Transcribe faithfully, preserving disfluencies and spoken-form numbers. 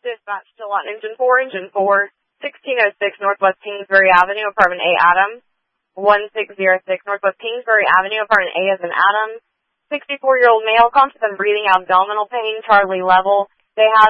Dispatch to lot engine four, engine four, sixteen oh six Northwest Kingsbury Avenue, apartment A, Adam. one six zero six Northwest Kingsbury Avenue, apartment A as in Adam. sixty-four-year-old male, conscious and breathing abdominal pain, Charlie level. They have